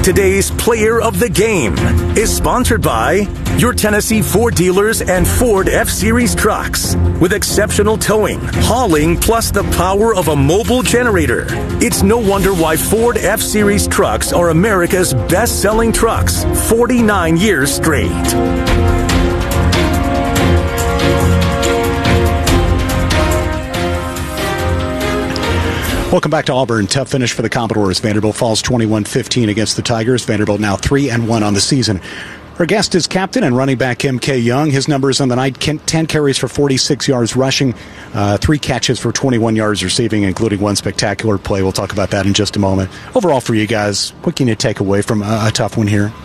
Today's Player of the Game is sponsored by your Tennessee Ford dealers and Ford F-Series trucks. With exceptional towing, hauling, plus the power of a mobile generator. It's no wonder why Ford F-Series trucks are America's best-selling trucks 49 years straight. Welcome back to Auburn. Tough finish for the Commodores. Vanderbilt falls 21-15 against the Tigers. Vanderbilt now 3-1 on the season. Our guest is captain and running back MK Young. His numbers on the night, 10 carries for 46 yards rushing, 3 catches for 21 yards receiving, including 1 spectacular play. We'll talk about that in just a moment. Overall for you guys, what can you take away from a tough one here?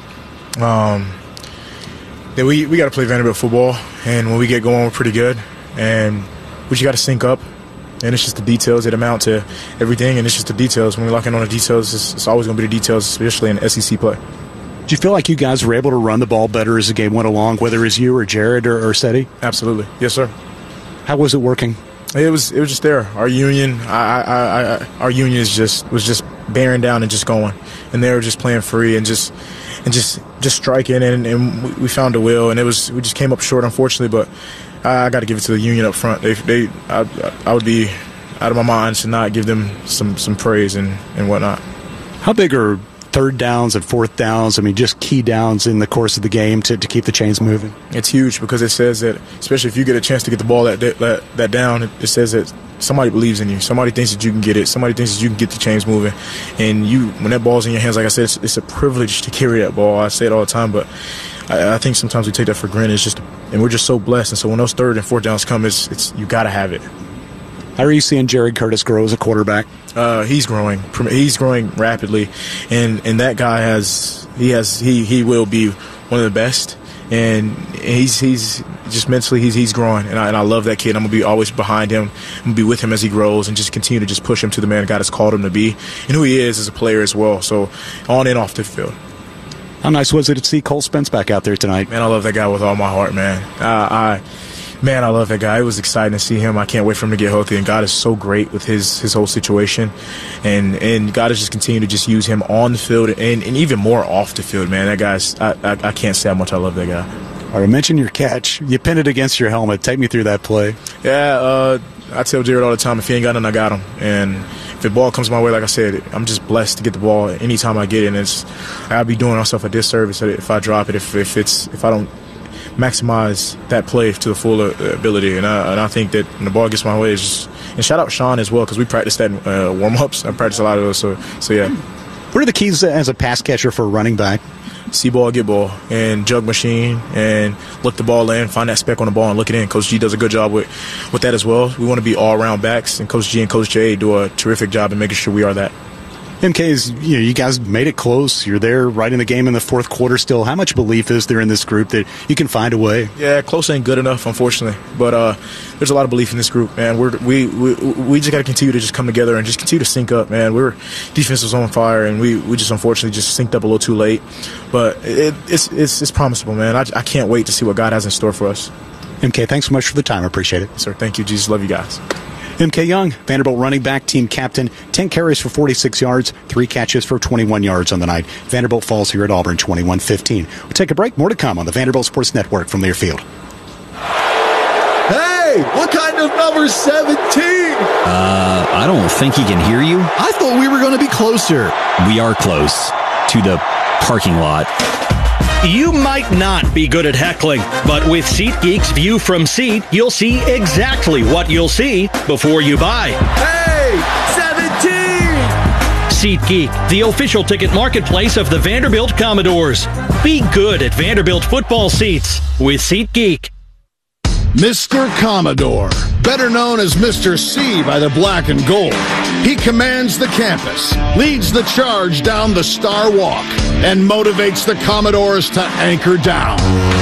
We got to play Vanderbilt football, and when we get going, we're pretty good. And we just got to sync up. And it's just the details that amount to everything, and it's just the details. When we lock in on the details, it's always going to be the details, especially in SEC play. Do you feel like you guys were able to run the ball better as the game went along, whether it was you or Jared or Seti? Absolutely. Yes, sir. How was it working? It was just there. Our union, our union was just bearing down and just going, and they were just playing free and just striking, and we found a will, and we just came up short, unfortunately, but I got to give it to the union up front. I would be out of my mind to not give them some praise and whatnot. How big are third downs and fourth downs? I mean, just key downs in the course of the game to keep the chains moving. It's huge because it says that, especially if you get a chance to get the ball that down, it says that somebody believes in you. Somebody thinks that you can get it. Somebody thinks that you can get the chains moving. And when that ball's in your hands, like I said, it's a privilege to carry that ball. I say it all the time, but I think sometimes we take that for granted. And we're just so blessed. And so when those third and fourth downs come, it's you got to have it. How are you seeing Jared Curtis grow as a quarterback? He's growing. He's growing rapidly, and that guy he will be one of the best. And he's just mentally he's growing, and I love that kid. I'm gonna be always behind him. I'm gonna be with him as he grows, and just continue to just push him to the man God has called him to be, and who he is as a player as well. So on and off the field. How nice was it to see Cole Spence back out there tonight? Man, I love that guy with all my heart, man. I love that guy. It was exciting to see him. I can't wait for him to get healthy. And God is so great with his whole situation. And God has just continued to just use him on the field and even more off the field, man. That guy's I can't say how much I love that guy. All right, mention your catch. You pinned it against your helmet. Take me through that play. Yeah, I tell Jared all the time, if he ain't got nothing, I got him. And if the ball comes my way, like I said, I'm just blessed to get the ball anytime I get it. And I'll be doing myself a disservice if I drop it, if I don't maximize that play to the full ability. And I think that when the ball gets my way, it's just, and shout out Sean as well, because we practiced that in warm-ups. I practiced a lot of those, so yeah. What are the keys as a pass catcher for a running back? See ball, get ball, and jug machine, and look the ball in, find that speck on the ball, and look it in. Coach G does a good job with that as well. We want to be all-around backs, and Coach G and Coach J do a terrific job in making sure we are that. MK's, you guys made it close. You're there right in the game in the fourth quarter still. How much belief is there in this group that you can find a way? Yeah, close ain't good enough, unfortunately. But there's a lot of belief in this group, man. We just got to continue to just come together and just continue to sync up, man. Defense was on fire, and we just unfortunately just synced up a little too late. But it's promisable, man. I can't wait to see what God has in store for us. MK, thanks so much for the time. I appreciate it. Yes, sir. Thank you, Jesus. Love you guys. MK Young, Vanderbilt running back, team captain, 10 carries for 46 yards, 3 catches for 21 yards on the night. Vanderbilt falls here at Auburn 21-15. We'll take a break. More to come on the Vanderbilt Sports Network from Learfield. Hey, what kind of number 17? I don't think he can hear you. I thought we were going to be closer. We are close to the parking lot. You might not be good at heckling, but with SeatGeek's View from Seat, you'll see exactly what you'll see before you buy. Hey, 17! SeatGeek, the official ticket marketplace of the Vanderbilt Commodores. Be good at Vanderbilt football seats with SeatGeek. Mr. Commodore, better known as Mr. C by the black and gold. He commands the campus, leads the charge down the Star Walk, and motivates the Commodores to anchor down.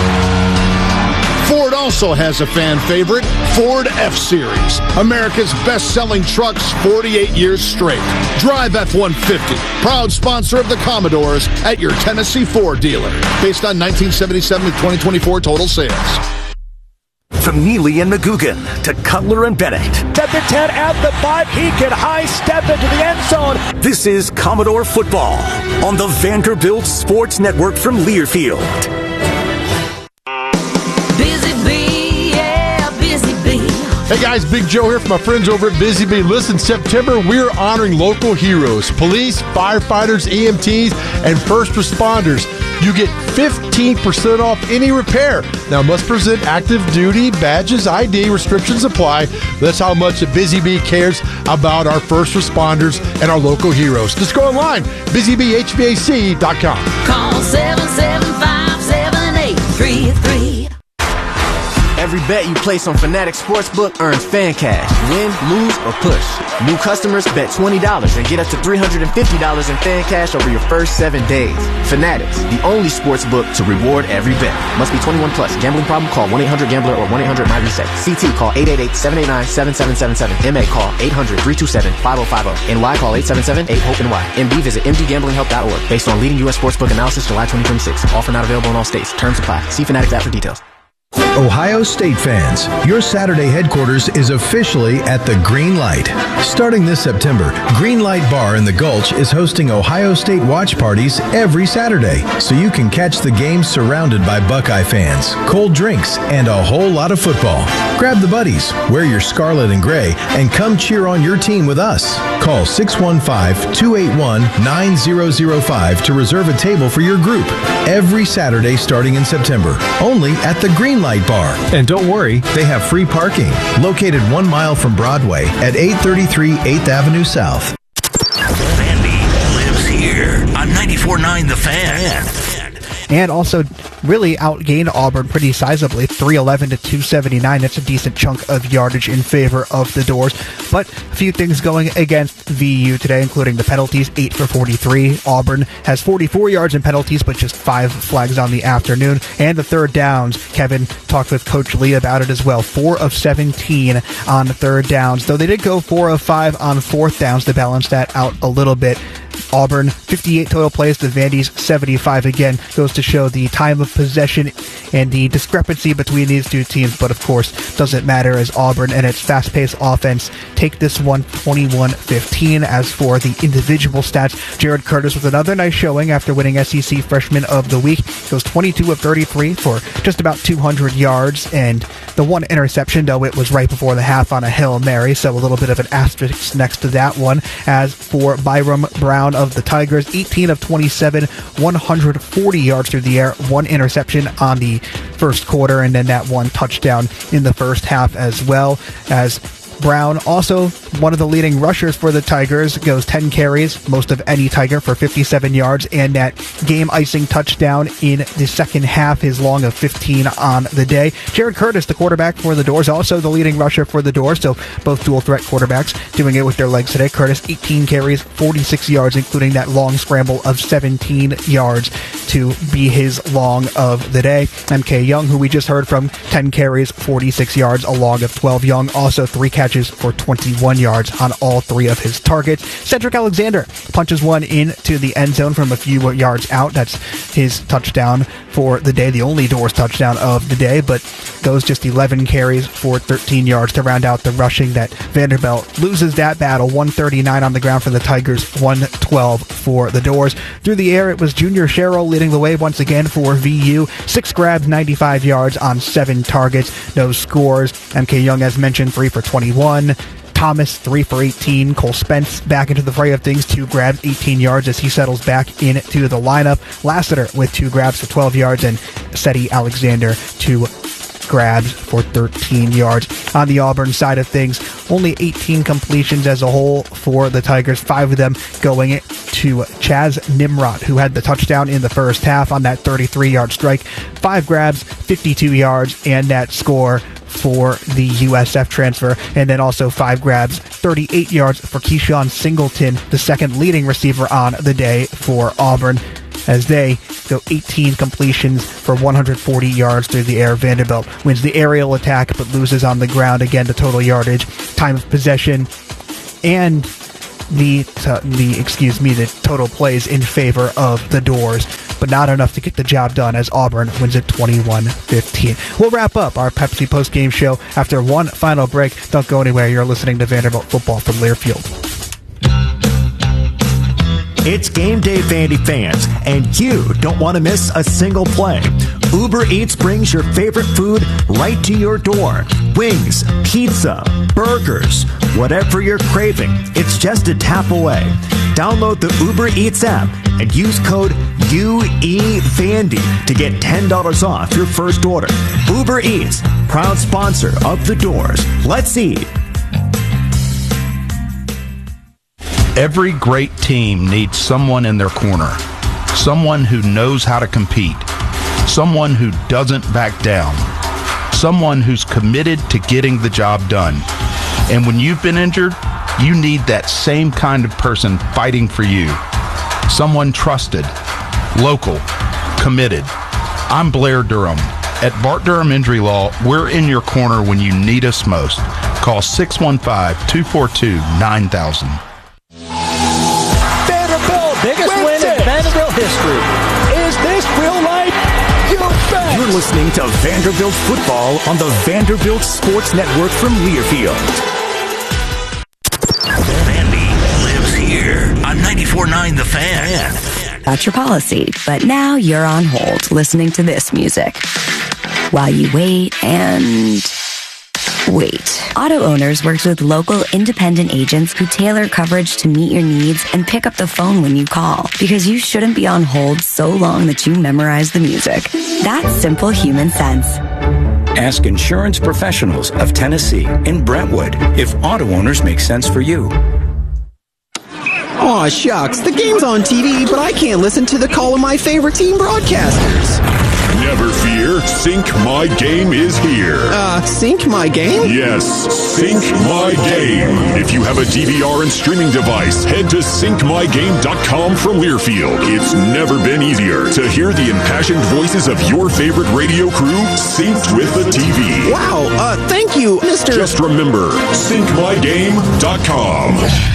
Ford also has a fan favorite, Ford F-Series, America's best-selling trucks 48 years straight. Drive F-150, proud sponsor of the Commodores at your Tennessee Ford dealer, based on 1977 to 2024 total sales. From Neely and McGugan to Cutler and Bennett. At the 10, at the 5, he can high step into the end zone. This is Commodore Football on the Vanderbilt Sports Network from Learfield. Busy Bee, yeah, Busy Bee. Hey guys, Big Joe here from my friends over at Busy Bee. Listen, September, we're honoring local heroes, police, firefighters, EMTs, and first responders. You get 15% off any repair. Now, must present active duty badges, ID, restrictions apply. That's how much the Busy Bee cares about our first responders and our local heroes. Just go online, busybeehvac.com. Call 775-7833. Every bet you place on Fanatics Sportsbook earns fan cash. Win, lose, or push. New customers bet $20 and get up to $350 in fan cash over your first 7 days. Fanatics, the only sportsbook to reward every bet. Must be 21 plus. Gambling problem? Call 1-800-GAMBLER or 1-800-MyReset. CT, call 888-789-7777. MA, call 800-327-5050. NY, call 877-8-HOPE-NY. MD, visit mdgamblinghelp.org. Based on leading U.S. sportsbook analysis, July 2026. Offer not available in all states. Terms apply. See Fanatics app for details. Ohio State fans, your Saturday headquarters is officially at the Green Light. Starting this September, Green Light Bar in the Gulch is hosting Ohio State watch parties every Saturday, so you can catch the game surrounded by Buckeye fans, cold drinks, and a whole lot of football. Grab the buddies, wear your scarlet and gray, and come cheer on your team with us. Call 615-281-9005 to reserve a table for your group every Saturday starting in September, only at the Green Light Bar. And don't worry, they have free parking, located 1 mile from Broadway at 833 8th Avenue South. Vandy lives here on 94.9 The Fan. And also really outgained Auburn pretty sizably, 311 to 279. That's a decent chunk of yardage in favor of the Doors. But a few things going against VU today, including the penalties, 8 for 43. Auburn has 44 yards in penalties, but just 5 flags on the afternoon. And the third downs, Kevin talked with Coach Lee about it as well. 4 of 17 on third downs, though they did go 4 of 5 on fourth downs to balance that out a little bit. Auburn, 58 total plays, the Vandy's 75 again. Goes to show the time of possession and the discrepancy between these two teams, but of course doesn't matter as Auburn and its fast-paced offense take this one 21-15. As for the individual stats, Jared Curtis with another nice showing after winning SEC Freshman of the Week. Goes 22 of 33 for just about 200 yards and the one interception, though it was right before the half on a Hail Mary, so a little bit of an asterisk next to that one. As for Byram Brown of the Tigers, 18 of 27, 140 yards through the air, 1 interception on the first quarter, and then that 1 touchdown in the first half as well. As Brown, also one of the leading rushers for the Tigers, goes 10 carries, most of any Tiger, for 57 yards, and that game-icing touchdown in the second half, his long of 15 on the day. Jared Curtis, the quarterback for the Doors, also the leading rusher for the Doors, so both dual-threat quarterbacks doing it with their legs today. Curtis, 18 carries, 46 yards, including that long scramble of 17 yards to be his long of the day. MK Young, who we just heard from, 10 carries, 46 yards, a long of 12. Young also 3 catches for 21 yards on all 3 of his targets. Cedric Alexander punches one into the end zone from a few yards out. That's his touchdown for the day, the only Doors touchdown of the day, but goes just 11 carries for 13 yards to round out the rushing that Vanderbilt loses that battle. 139 on the ground for the Tigers, 112 for the Doors. Through the air, it was Junior Sherrill leading the way once again for VU. 6 grabs, 95 yards on 7 targets. No scores. MK Young, as mentioned, 3 for 21. Thomas, 3 for 18. Cole Spence back into the fray of things, 2 grabs, 18 yards as he settles back into the lineup. Lassiter with 2 grabs for 12 yards, and Cedi Alexander 2 grabs for 13 yards. On the Auburn side of things, only 18 completions as a whole for the Tigers, 5 of them going to Chaz Nimrod, who had the touchdown in the first half on that 33-yard strike. 5 grabs, 52 yards, and that score for the USF transfer, and then also 5 grabs, 38 yards for Keyshawn Singleton, the second leading receiver on the day for Auburn, as they go 18 completions for 140 yards through the air. Vanderbilt wins the aerial attack but loses on the ground. Again, the total yardage, time of possession, and the total plays in favor of the Doors. but not enough to get the job done as Auburn wins it 21-15. We'll wrap up our Pepsi post-game show after one final break. Don't go anywhere. You're listening to Vanderbilt Football from Learfield. It's game day, Vandy fans, and you don't want to miss a single play. Uber Eats brings your favorite food right to your door. Wings, pizza, burgers, whatever you're craving, it's just a tap away. Download the Uber Eats app and use code UEVANDY to get $10 off your first order. Uber Eats, proud sponsor of The Doors. Let's eat. Every great team needs someone in their corner, someone who knows how to compete, someone who doesn't back down, someone who's committed to getting the job done. And when you've been injured, you need that same kind of person fighting for you. Someone trusted, local, committed. I'm Blair Durham. At Bart Durham Injury Law, we're in your corner when you need us most. Call 615-242-9000. Biggest win in Vanderbilt history. Is this real life? You bet. You're listening to Vanderbilt football on the Vanderbilt Sports Network from Learfield. Vandy lives here on 94.9 The Fan. That's your policy, but now you're on hold listening to this music. While you wait and... wait. Auto Owners works with local independent agents who tailor coverage to meet your needs and pick up the phone when you call, because you shouldn't be on hold so long that you memorize the music. That's simple human sense. Ask insurance professionals of Tennessee in Brentwood if Auto Owners make sense for you. Aw, shucks. The game's on TV, but I can't listen to the call of my favorite team broadcasters. Never fear, Sync My Game is here. Sync My Game? Yes, Sync My Game. If you have a DVR and streaming device, head to syncmygame.com from Learfield. It's never been easier to hear the impassioned voices of your favorite radio crew synced with the TV. Wow, thank you, Mr. Just remember, syncmygame.com.